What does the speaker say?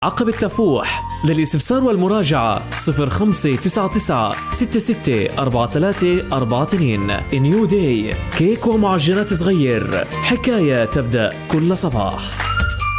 عقب التفوح. للاستفسار والمراجعة 0599 664342. نيو داي، كيك ومعجنات صغير، حكاية تبدأ كل صباح.